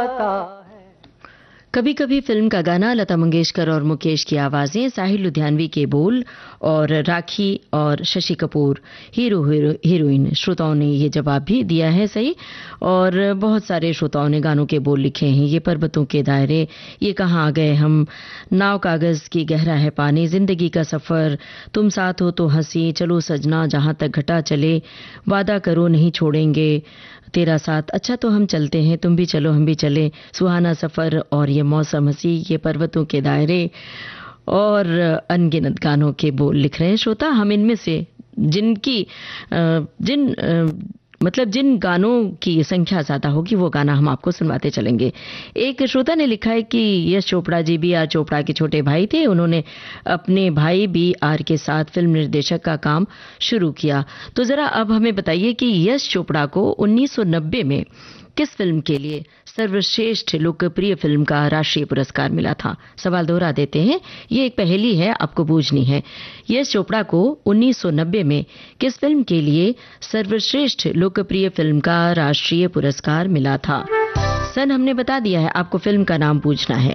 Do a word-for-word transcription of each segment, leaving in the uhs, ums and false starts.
कभी कभी फिल्म का गाना लता मंगेशकर और मुकेश की आवाजें, साहिल लुधियानवी के बोल और राखी और Shashi Kapoor hero hero heroine. श्रोताओं ने ये जवाब भी दिया है सही, और बहुत सारे श्रोताओं ने गानों के बोल लिखे हैं। ये पर्वतों के दायरे, ये कहाँ आ गए हम, नाव कागज की गहरा है पानी, जिंदगी का सफर, तुम साथ हो तो हंसी, चलो सजना जहां तक घटा चले, वादा करो नहीं छोड़ेंगे तेरा साथ, अच्छा तो हम चलते हैं, तुम भी चलो हम भी चले, सुहाना सफर और ये मौसम हंसी, ये पर्वतों के दायरे और अनगिनत गानों के बोल लिख रहे हैं श्रोता। हम इनमें से जिनकी जिन मतलब जिन गानों की संख्या ज्यादा होगी वो गाना हम आपको सुनवाते चलेंगे। एक श्रोता ने लिखा है कि Yash Chopra G B are Chopra के छोटे भाई थे, उन्होंने अपने भाई बी आर के साथ फिल्म निर्देशक का काम शुरू किया। तो जरा अब हमें बताइए कि यश चोपड़ा को उन्नीस सौ नब्बे में किस फिल्म के लिए सर्वश्रेष्ठ लोकप्रिय फिल्म का राष्ट्रीय पुरस्कार मिला था। सवाल दोहरा देते हैं, ये एक पहेली है, आपको बूझनी है। यश चोपड़ा को उन्नीस सौ नब्बे में किस फिल्म के लिए सर्वश्रेष्ठ लोकप्रिय फिल्म का राष्ट्रीय पुरस्कार मिला था। सन हमने बता दिया है, आपको फिल्म का नाम पूछना है।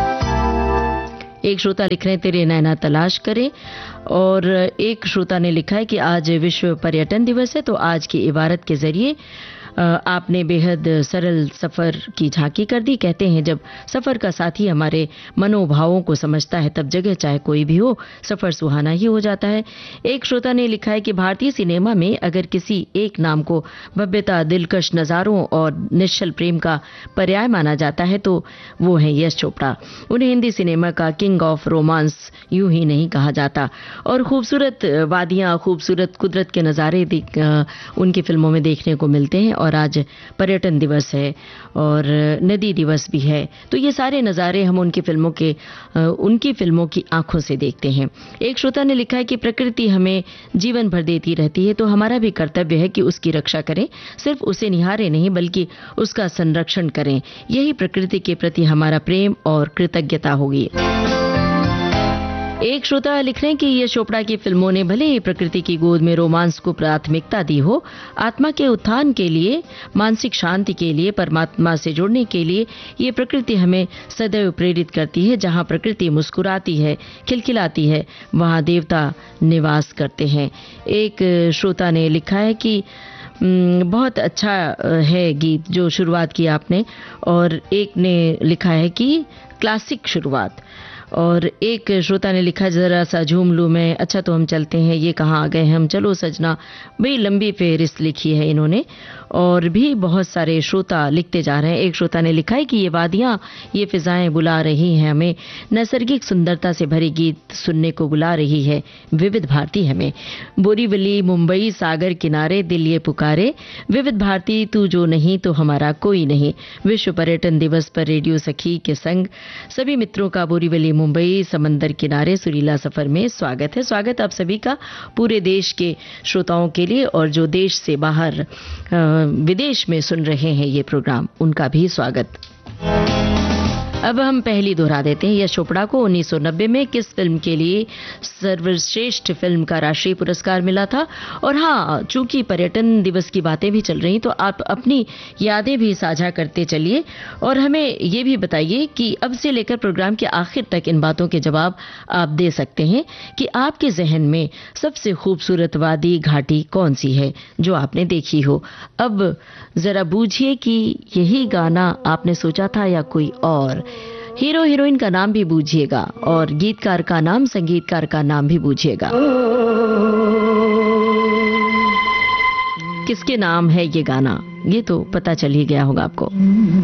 एक श्रोता लिख रहे हैं तेरे नैना तलाश करें, और एक श्रोता ने लिखा है कि आज विश्व पर्यटन दिवस है, तो आज की इबारत के जरिए आपने बेहद सरल सफर की झांकी कर दी। कहते हैं जब सफर का साथी हमारे मनोभावों को समझता है तब जगह चाहे कोई भी हो सफर सुहाना ही हो जाता है। एक श्रोता ने लिखा है कि भारतीय सिनेमा में अगर किसी एक नाम को भव्यता, दिलकश नजारों और निश्चल प्रेम का पर्याय माना जाता है तो वो है यश चोपड़ा। उन्हें हिंदी सिनेमा का किंग ऑफ रोमांस यूं ही नहीं कहा जाता, और खूबसूरत वादियां, खूबसूरत कुदरत के नज़ारे उनकी फिल्मों में देखने को मिलते हैं। और आज पर्यटन दिवस है और नदी दिवस भी है, तो ये सारे नज़ारे हम उनकी फिल्मों के उनकी फिल्मों की आंखों से देखते हैं। एक श्रोता ने लिखा है कि प्रकृति हमें जीवन भर देती रहती है, तो हमारा भी कर्तव्य है कि उसकी रक्षा करें, सिर्फ उसे निहारें नहीं बल्कि उसका संरक्षण करें। यही प्रकृति के प्रति हमारा प्रेम और कृतज्ञता होगी। एक श्रोता लिख रहे हैं कि यश चोपड़ा की फिल्मों ने भले ही प्रकृति की गोद में रोमांस को प्राथमिकता दी हो, आत्मा के उत्थान के लिए, मानसिक शांति के लिए, परमात्मा से जुड़ने के लिए ये प्रकृति हमें सदैव प्रेरित करती है। जहां प्रकृति मुस्कुराती है, खिलखिलाती है, वहां देवता निवास करते हैं। एक श्रोता ने लिखा है कि बहुत अच्छा है गीत जो शुरुआत की आपने, और एक ने लिखा है कि क्लासिक शुरुआत, और एक श्रोता ने लिखा जरा सा झूम लूं मैं, अच्छा तो हम चलते हैं, ये कहाँ आ गए हम, चलो सजना। बड़ी लंबी फेहरिस्त लिखी है इन्होंने, और भी बहुत सारे श्रोता लिखते जा रहे हैं। एक श्रोता ने लिखा है कि ये वादियां, ये फिजाएं बुला रही हैं हमें, नैसर्गिक सुंदरता से भरी गीत सुनने को बुला रही है विविध भारती हमें। बोरीवली मुंबई सागर किनारे दिल ये पुकारे, विविध भारती तू जो नहीं तो हमारा कोई नहीं। विश्व पर्यटन दिवस पर रेडियो सखी के संग सभी मित्रों का बोरीवली मुंबई समंदर किनारे सुरीला सफर में स्वागत है। स्वागत आप सभी का पूरे देश के श्रोताओं के लिए, और जो देश से बाहर विदेश में सुन रहे हैं ये प्रोग्राम, उनका भी स्वागत। अब हम पहली दोहरा देते हैं, यश चोपड़ा को उन्नीस सौ नब्बे में किस फिल्म के लिए सर्वश्रेष्ठ फिल्म का राष्ट्रीय पुरस्कार मिला था। और हाँ, चूंकि पर्यटन दिवस की बातें भी चल रही तो आप अपनी यादें भी साझा करते चलिए, और हमें ये भी बताइए कि अब से लेकर प्रोग्राम के आखिर तक इन बातों के जवाब आप दे सकते हैं कि आपके जहन में सबसे खूबसूरत वादी घाटी कौन सी है जो आपने देखी हो। अब जरा बूझिए कि यही गाना आपने सोचा था या कोई और। हीरो हीरोइन का नाम भी बूझिएगा, और गीतकार का नाम, संगीतकार का नाम भी बूझिएगा। किसके नाम है ये गाना, ये तो पता चल ही गया होगा आपको।